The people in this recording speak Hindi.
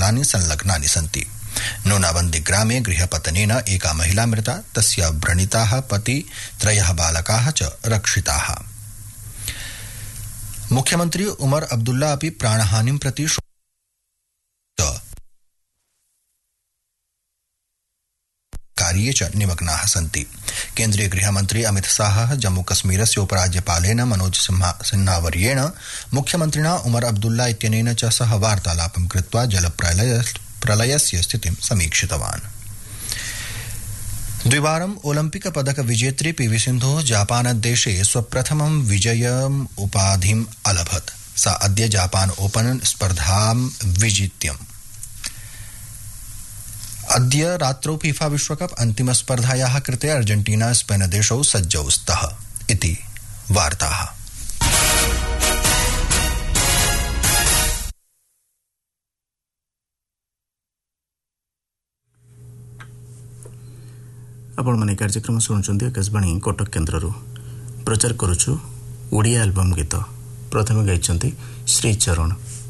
अपराधानि संलग्नानि सन्ति। नूनाबन्दी ग्रामे गृहपतनेन एका महिला मृता, तस्य व्रणिताः पति 3 बालकाः च रक्षिताः। मुख्यमन्त्री उमर अब्दुल्ला अपि प्राणहानिं प्रति कार्ये च निमग्नाः सन्ति। केन्द्रीय गृहमन्त्री अमित शाह जम्मूकश्मीरस्य उपराज्यपालेन मनोज सिन्हावर्येण मुख्यमन्त्रिणा उमर अब्दुल्ला इत्यनेन च सह वार्तालापं कृत्वा जलप्रलयस्य स्थितिं समीक्षितवान्। द्विवारम् ओलम्पिक पदक विजेत्री पीवी सिन्धुः जापानदेशे स्वप्रथमं विजयम् उपाधिम् अलभत्। सा अद्य जापान ओपन स्पर्धां विजित्यम्। अद्य रात्रौ फीफा विश्वकप अन्तिमस्पर्धायाः कृते अर्जेन्टीना स्पेन देशौ सज्जौ स्तः इति वार्ताः। आपण माने कार्यक्रम शुणुचंदी आकाशवाणी कटक केन्द्ररू। प्रचार करुछु ओडिया एल्बम गीत। प्रथमे गाइछंती श्रीचरण।